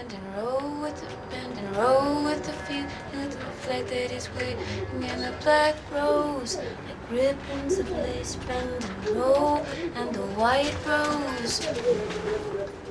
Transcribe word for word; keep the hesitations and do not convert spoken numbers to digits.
bend and roll with the bend and roll with the feet, and the flag that is waving in the black rose, like ribbons of lace, bend and roll, and the white rose.